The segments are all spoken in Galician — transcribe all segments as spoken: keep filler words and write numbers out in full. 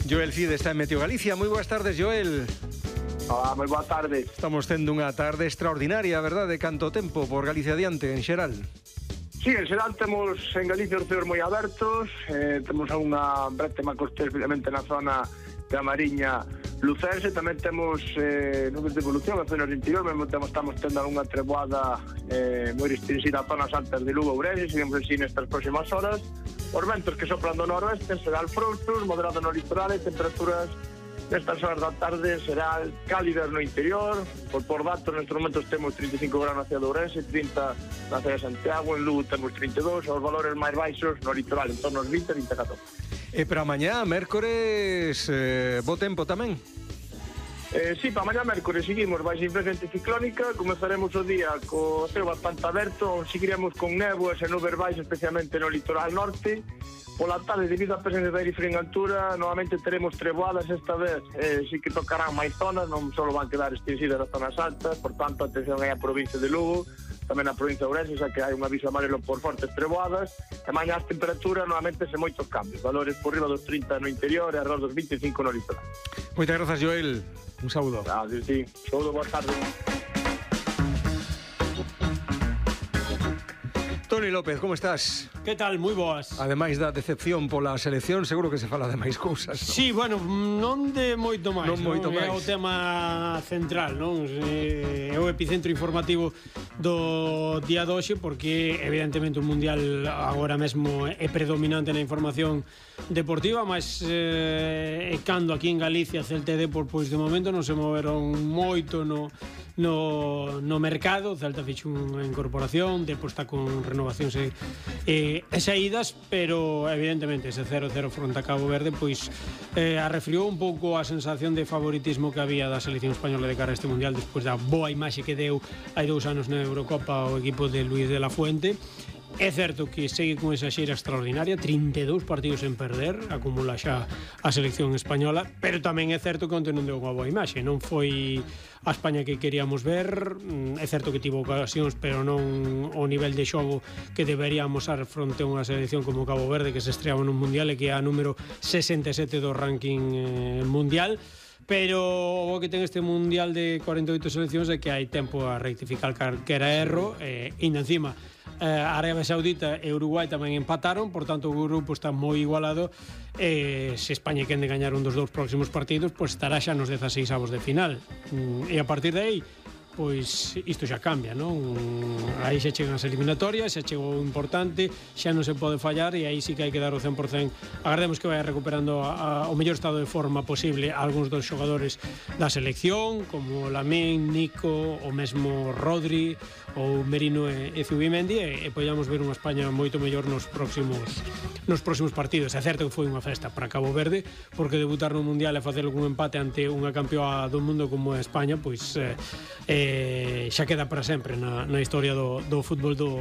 Joel Cid está en Meteo Galicia. Moi boas tardes, Joel. Hola, moi boa tarde. Estamos tendo unha tarde extraordinaria, verdade? Canto tempo por Galicia adiante, en xeral? Sí, en xeral temos en Galicia os ceos moi abertos, eh, temos unha brete macostea, especialmente na zona da Mariña Lucense. Tamén temos eh, nubes de evolución en zonas do interior, mesmo temos, estamos tendo unha treboada eh, moi restringida a zonas altas de Lugo, Ourense, seguimos así nestas próximas horas. Os ventos que soplan do noroeste serán frouxos, moderados no litoral, e temperaturas nestas horas da tarde serán cálidas no interior. Por, por datos, nestes momentos temos trinta e cinco graus na cidade de Ourense, trinta na cidade de Santiago, en Lugo temos trinta e dous, os valores máis baixos no litoral, en torno aos vinte, vinte e catro. E para mañá, mércores, eh, bo tempo tamén? Eh, sí, para mañá mércores seguimos baixa influencia anticiclónica, comezaremos o día co ceo bastante aberto, seguiremos con néboas e nubes baixas, especialmente no litoral norte. Pola tarde, debido á presencia de aire frío en altura, novamente teremos treboadas. Esta vez eh, sí que tocarán máis zonas, non só van quedar extensidas as zonas altas, por tanto, atención aí á provincia de Lugo, tamén a provincia de Ourense, xa que hai un aviso amarelo por fortes treboadas. E mañá as temperaturas novamente sen moitos cambios, valores por riba dos trinta no interior e alrededor dos vinte e cinco no litoral. Moitas grazas, Joel. Un saúdo. Ah, sí, sí. Saúdo, boa tarde. Toni López, como estás? Que tal? Moi boas. Ademais da decepción pola selección, seguro que se fala de máis cousas, non? Sí, bueno, non de moito máis, non moito máis. É o tema central, non? É o epicentro informativo do día de hoxe, porque evidentemente o Mundial agora mesmo é predominante na información deportiva, mas eh, cando aquí en Galicia Celta e Depor, pois de momento non se moveron moito no no, no mercado. Celta fixo unha incorporación, Depor está con renovacións e, e, e saídas, pero evidentemente ese cero cero fronte a Cabo Verde pois eh, arrefriou un pouco a sensación de favoritismo que había da selección española de cara a este Mundial despois da boa imaxe que deu hai dous anos na Eurocopa o equipo de Luis de la Fuente. É certo que segue con esa xeira extraordinaria, trinta e dous partidos en perder, acumula xa a selección española, pero tamén é certo que onte non deu unha boa imaxe, non foi a España que queríamos ver. É certo que tivo ocasións, pero non o nivel de xogo que deberíamos ar fronte a unha selección como Cabo Verde, que se estreaba nun Mundial e que é a número sesenta e sete do ranking eh, mundial. Pero o que ten este Mundial de cuarenta e oito seleccións é que hai tempo a rectificar calquera erro, e ainda encima eh, Arabia Saudita e Uruguai tamén empataron, por tanto o grupo está moi igualado, e se España quende gañar un dos dous próximos partidos, pois estará xa nos dezaseis avos de final, e a partir de aí pois isto xa cambia, non? Aí xa chegan as eliminatorias, xa chegou o importante, xa non se pode fallar, e aí sí que hai que dar o cen por cen. Agardemos que vaya recuperando a, a, o mellor estado de forma posible algúns dos xogadores da selección, como Lamine, Nico, o mesmo Rodri, ou Merino e, e Zubimendi, e, e podamos ver unha España moito mellor nos próximos nos próximos partidos. É certo que foi unha festa para Cabo Verde, porque debutar no Mundial e facer algún empate ante unha campeoa do mundo como é España, pois eh, eh, xa queda para sempre na, na historia do, do fútbol do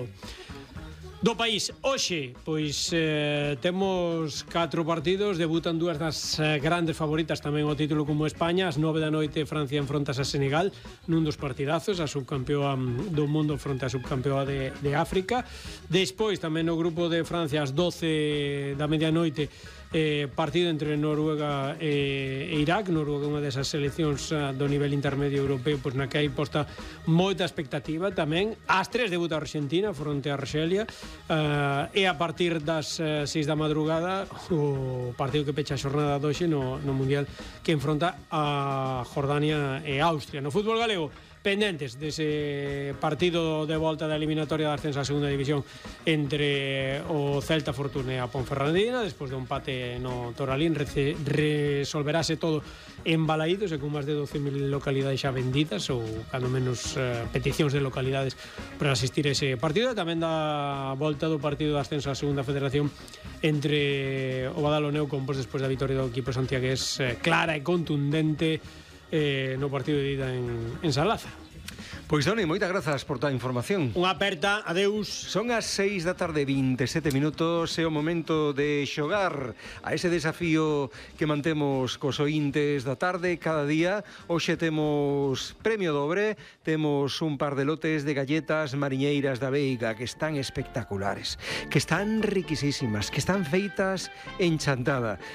do país. Hoxe, pois eh, temos catro partidos, debutan dúas das eh, grandes favoritas tamén ao título como España. Ás nove da noite Francia enfrontas a Senegal nun dos partidazos, a subcampeoa do mundo fronte a subcampeoa de, de África. Despois tamén no grupo de Francia ás doce da medianoite eh, partido entre Noruega e, e Irak. Noruega é unha desas seleccións uh, do nivel intermedio europeo, pois na que hai posta moita expectativa tamén. Ás tres debuta a Argentina fronte a Arxelia, uh, e a partir das uh, seis da madrugada o partido que pecha a xornada doxe no, no Mundial, que enfronta a Jordania e Austria. No fútbol galego, pendentes dese partido de volta da eliminatoria de ascenso á segunda división entre o Celta Fortuna e a Ponferradina. Despois do empate no Toralín, rece, resolverase todo en Balaídos, e con máis de doce mil localidades xa vendidas, ou cando menos eh, peticións de localidades para asistir a ese partido. Tamén da volta do partido de ascenso á segunda federación entre o Badalo Neucompos, despois da vitoria do equipo santiagués eh, clara e contundente eh, no partido de ida en, en San Lázaro. Pois, Toni, moitas grazas por toda a información. Unha aperta, adeus. Son as seis da tarde, vinte e sete minutos, e o momento de xogar a ese desafío que mantemos cos ointes da tarde cada día. Hoxe temos premio dobre, temos un par de lotes de galletas mariñeiras da Veiga que están espectaculares, que están riquisísimas, que están feitas en chantada.